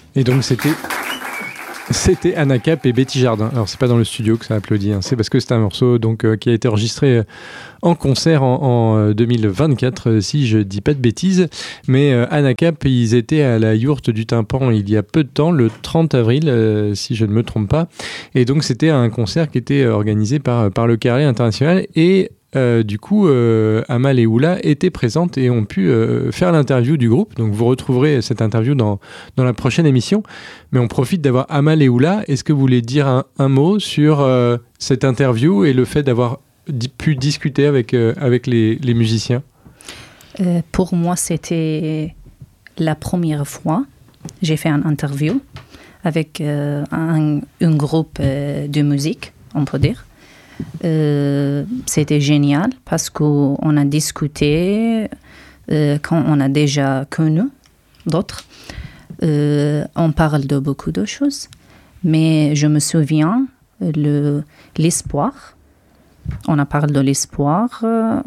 Et donc c'était Anna Cap et Betty Jardin. Alors c'est pas dans le studio que ça applaudit, hein. C'est parce que c'est un morceau qui a été enregistré en concert en 2024, si je dis pas de bêtises. Mais Anna Cap, ils étaient à la Yourte du Tympan il y a peu de temps, le 30 avril, si je ne me trompe pas. Et donc c'était un concert qui était organisé par le Carré International et du coup, Amal et Oula étaient présentes et ont pu faire l'interview du groupe. Donc vous retrouverez cette interview dans la prochaine émission. Mais on profite d'avoir Amal et Oula. Est-ce que vous voulez dire un mot sur cette interview et le fait d'avoir pu discuter avec les musiciens? Pour moi, c'était la première fois que j'ai fait une interview avec un groupe de musique, on peut dire. C'était génial parce qu'on a discuté quand on a déjà connu d'autres. On parle de beaucoup de choses, mais je me souviens l'espoir. On a parlé de l'espoir.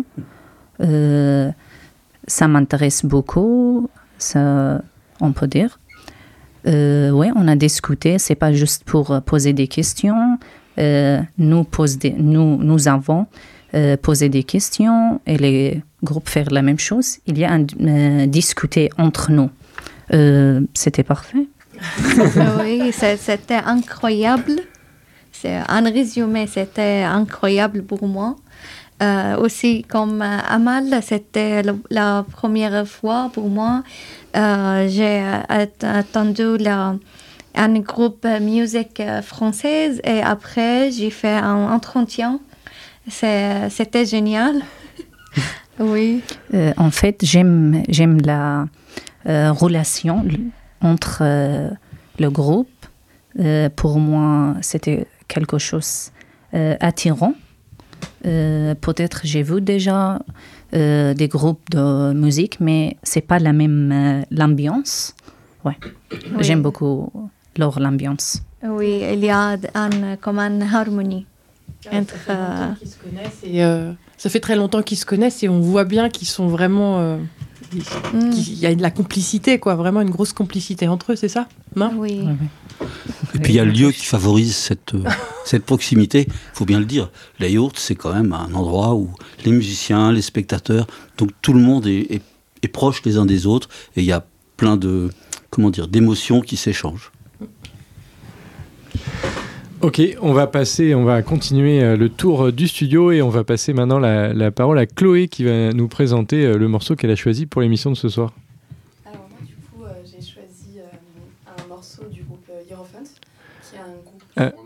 Ça m'intéresse beaucoup, ça, on peut dire. Oui, on a discuté. C'est pas juste pour poser des questions. Nous avons posé des questions et les groupes faire la même chose. Il y a discuter entre nous. C'était parfait. Oui, c'était incroyable. C'est un résumé, c'était incroyable pour moi. Aussi, comme Amal, c'était la première fois pour moi. J'ai attendu un groupe musique française et après j'ai fait un entretien. C'était génial. Oui. En fait, j'aime la relation entre le groupe. Pour moi, c'était quelque chose attirant. Peut-être j'ai vu déjà des groupes de musique, mais c'est pas la même l'ambiance. Ouais. Oui. J'aime beaucoup l'ambiance. Oui, il y a comme une harmonie entre. Ça fait très longtemps qu'ils se connaissent et on voit bien qu'ils sont vraiment. Il y a de la complicité, quoi, vraiment une grosse complicité entre eux, c'est ça, non? Oui. Et puis il y a le lieu qui favorise cette proximité, il faut bien le dire. La Yourte, c'est quand même un endroit où les musiciens, les spectateurs, donc tout le monde est proche les uns des autres et il y a plein d'émotions qui s'échangent. Ok, on va continuer le tour du studio et on va passer maintenant la parole à Chloé qui va nous présenter le morceau qu'elle a choisi pour l'émission de ce soir. Alors moi du coup j'ai choisi un morceau du groupe Hierophant qui est un groupe...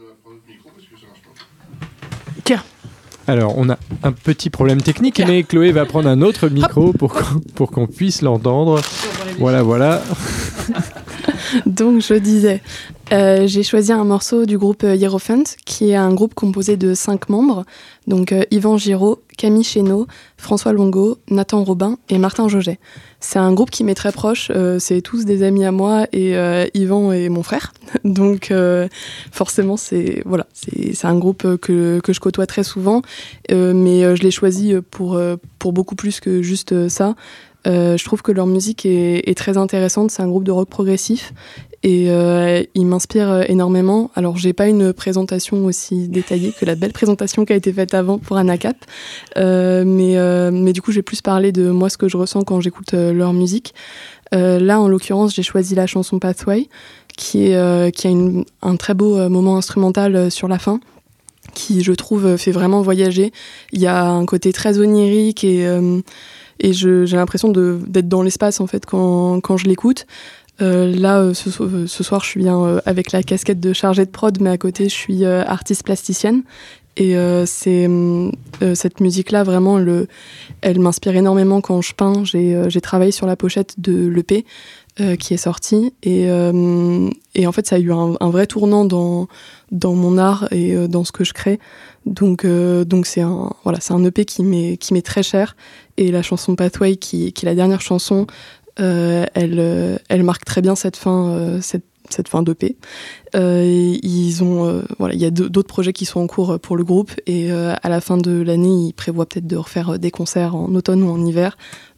Tiens. Alors on a un petit problème technique mais Chloé va prendre un autre micro pour qu'on puisse l'entendre. Voilà. Donc je disais, j'ai choisi un morceau du groupe Hierophant, qui est un groupe composé de 5 membres, donc Yvan Giraud, Camille Chénaud, François Longo, Nathan Robin et Martin Joget. C'est un groupe qui m'est très proche, c'est tous des amis à moi et Yvan est mon frère, donc forcément c'est un groupe que je côtoie très souvent, mais je l'ai choisi pour beaucoup plus que juste ça. Je trouve que leur musique est très intéressante, c'est un groupe de rock progressif et il m'inspire énormément. Alors j'ai pas une présentation aussi détaillée que la belle présentation qui a été faite avant pour Anna Cap, mais du coup je vais plus parler de moi ce que je ressens quand j'écoute leur musique. Là en l'occurrence j'ai choisi la chanson Pathway qui a un très beau moment instrumental sur la fin, qui je trouve fait vraiment voyager. Il y a un côté très onirique et j'ai l'impression d'être dans l'espace en fait quand je l'écoute. Là, ce soir, je suis bien avec la casquette de chargée de prod, mais à côté, je suis artiste plasticienne. Et cette musique-là, vraiment, elle m'inspire énormément quand je peins. J'ai travaillé sur la pochette de l'EP qui est sortie. Et en fait, ça a eu un vrai tournant dans mon art et dans ce que je crée. Donc c'est un EP qui m'est très cher. Et la chanson Pathway, qui est la dernière chanson, elle marque très bien cette fin d'EP. Il y a d'autres projets qui sont en cours pour le groupe et à la fin de l'année, ils prévoient peut-être de refaire des concerts en automne ou en hiver.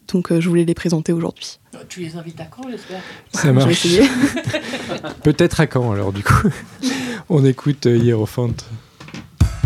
Donc je voulais les présenter aujourd'hui. Tu les invites à quand, j'espère? Ça marche. Je vais essayer. Peut-être à quand alors du coup. On écoute Hiérophante.